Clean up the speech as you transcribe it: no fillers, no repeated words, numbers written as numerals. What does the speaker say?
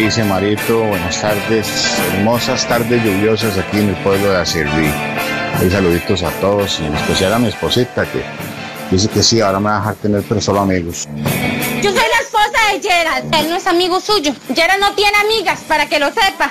dice Marito? Buenas tardes, hermosas tardes lluviosas aquí en el pueblo de Acerrí. Saluditos a todos y en especial a mi esposita que dice que sí, ahora me va a dejar tener pero solo amigos. Yo soy la esposa de Gerald, él no es amigo suyo. Gerald no tiene amigas, para que lo sepa.